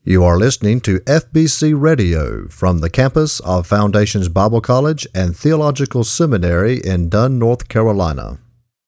You are listening to FBC Radio from the campus of Foundations Bible College and Theological Seminary in Dunn, North Carolina.